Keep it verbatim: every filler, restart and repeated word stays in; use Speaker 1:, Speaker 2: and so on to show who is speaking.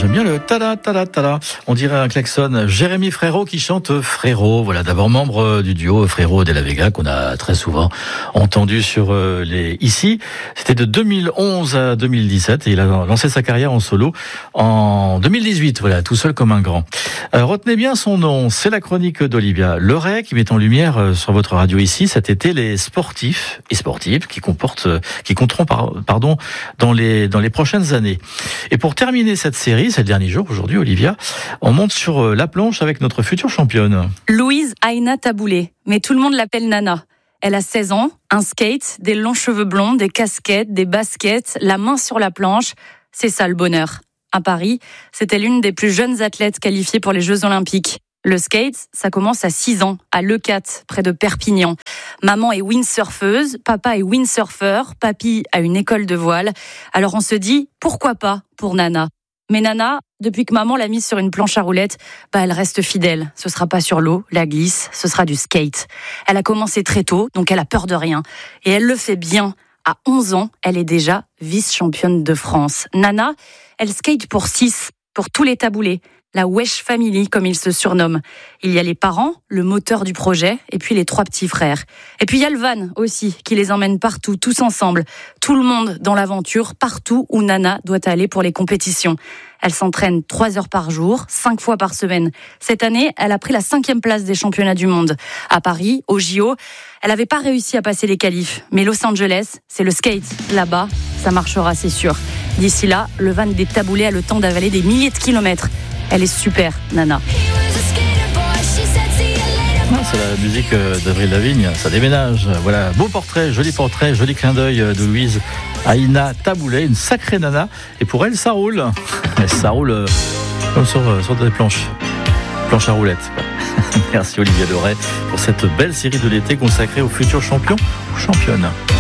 Speaker 1: J'aime bien le tada tada tada. On dirait un klaxon. Jérémy Frérot qui chante Frérot. Voilà, d'abord membre du duo Frérot de la Vega qu'on a très souvent entendu sur les ici. C'était de deux mille onze à deux mille dix-sept et il a lancé sa carrière en solo en deux mille dix-huit. Voilà, tout seul comme un grand. Euh, retenez bien son nom. C'est la chronique d'Olivia Leray qui met en lumière sur votre radio ici cet été les sportifs et sportives qui comportent, qui compteront par, pardon dans les dans les prochaines années. Et pour terminer cette série, c'est le dernier jour aujourd'hui, Olivia, on monte sur la planche avec notre future championne.
Speaker 2: Louise Aina Taboulé, mais tout le monde l'appelle Nana. Elle a seize ans, un skate, des longs cheveux blonds, des casquettes, des baskets, la main sur la planche. C'est ça le bonheur. À Paris, c'était l'une des plus jeunes athlètes qualifiées pour les Jeux Olympiques. Le skate, ça commence à six ans, à Leucate, près de Perpignan. Maman est windsurfeuse, papa est windsurfer, papy a une école de voile. Alors on se dit, pourquoi pas pour Nana ? Mais Nana, depuis que maman l'a mise sur une planche à roulettes, bah elle reste fidèle. Ce sera pas sur l'eau, la glisse, ce sera du skate. Elle a commencé très tôt, donc elle a peur de rien. Et elle le fait bien. À onze ans, elle est déjà vice-championne de France. Nana, elle skate pour six, pour tous les taboulés. La Wesh Family, comme ils se surnomment. Il y a les parents, le moteur du projet, et puis les trois petits frères. Et puis il y a le van aussi, qui les emmène partout, tous ensemble. Tout le monde dans l'aventure, partout où Nana doit aller pour les compétitions. Elle s'entraîne trois heures par jour, cinq fois par semaine. Cette année, elle a pris la cinquième place des championnats du monde. À Paris, au J O, elle n'avait pas réussi à passer les qualifs. Mais Los Angeles, c'est le skate. Là-bas, ça marchera, c'est sûr. D'ici là, le van des taboulés a le temps d'avaler des milliers de kilomètres. Elle est super, Nana.
Speaker 1: C'est la musique d'Avril Lavigne, ça déménage. Voilà, beau portrait, joli portrait, joli clin d'œil de Louise Aina Taboulé, une sacrée nana. Et pour elle, ça roule. Ça roule comme sur, sur des planches. Planches à roulettes. Merci Olivia Leray pour cette belle série de l'été consacrée aux futurs champions ou championnes.